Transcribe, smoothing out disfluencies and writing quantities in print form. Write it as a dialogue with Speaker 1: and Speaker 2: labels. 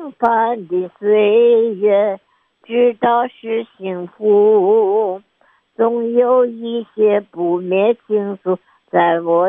Speaker 1: 平凡的岁月，知道是幸福，总有一些不灭情愫在我